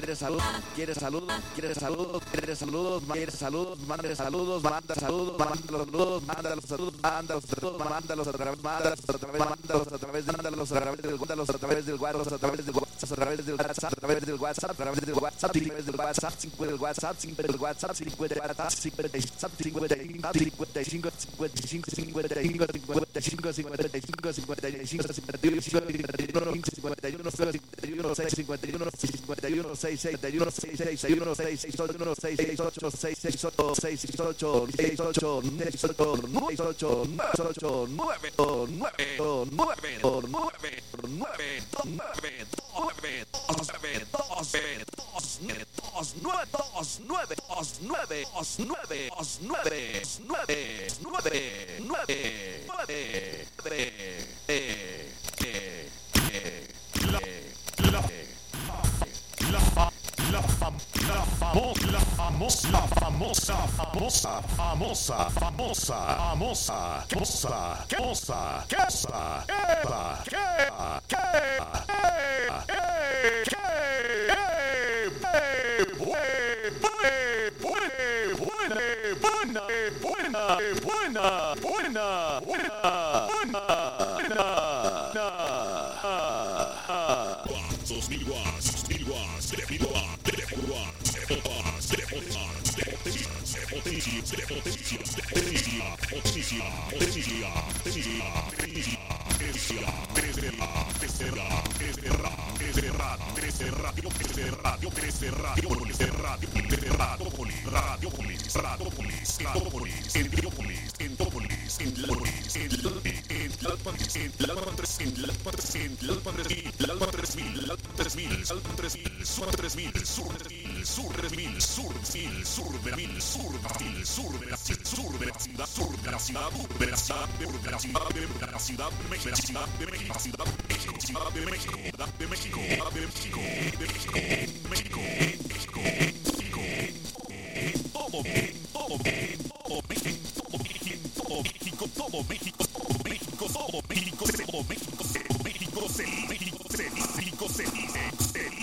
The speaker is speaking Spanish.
¿Quieres saludos? ¿Quieres saludos? ¿Quieres saludos? ¿Quieres saludos? ¿Quieres saludos? Manda saludos, manda saludos, manda los saludos, manda los saludos, manda los saludos, mándalos a través, mándalos a través, mándalos a través, mándalos a través del WhatsApp, a través del WhatsApp, a través del WhatsApp, a través del WhatsApp, a través del WhatsApp, a través del WhatsApp, a través del WhatsApp, 5 del WhatsApp, 5 del WhatsApp, 5 del WhatsApp, 55 55 55 55 55 55 55 51 51 6 51 51 6 61 6 6 61 6 6 8 6 6 8 6 6 8 6 6 8 6 8 6 8 9 8 8 9 9 9 México,